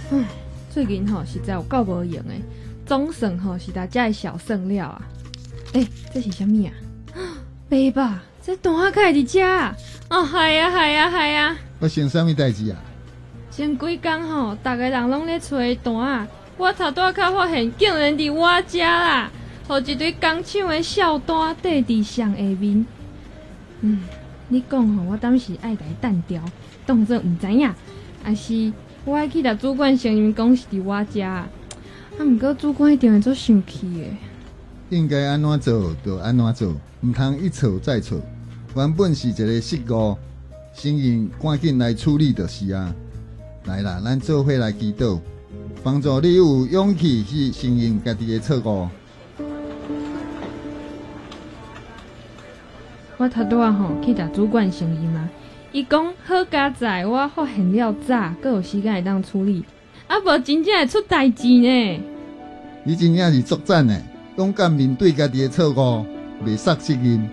最近实在有够无用的，总算是大家的小剩料啊。这是啥物啊？爸爸，这蛋仔开伫遮啊！系啊！ 发生啥物代志啊？ 前几工大家人拢咧找蛋仔，我头拄较发现，竟然伫我遮啦！互一堆工厂的小蛋缀伫上下面。你讲我当时爱甲伊弹掉，当作毋知影，还是我爱去甲主管承认讲是伫我遮啊？毋过主管一定会做生气的。 应该安怎做就安怎做，毋通一错再错。原本是一个失误，承认赶紧来处理就是啊。来啦，咱做伙来祈祷，帮助你有勇气去承认家己的错误。 我头拄去甲主管承认嘛，伊讲好佳在我发现了早，阁有时间会当处理，无真正会出代志呢。 你真正是作战的，勇敢面对家己的错误，袂杀责任。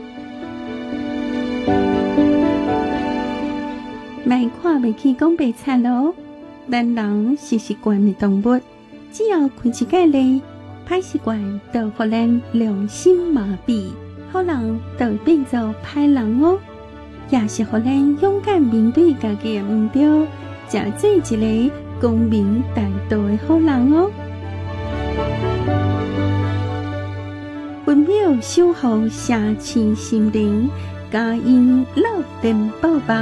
卖看袂起讲白惨咯，咱人是习惯的动物，只要开一个例，歹习惯就互咱良心麻痹，好人就变做歹人哦，也是互咱勇敢面对家己的毋对，才做一个光明大道的好人哦。分秒守护社区心灵，嘉音乐联播网。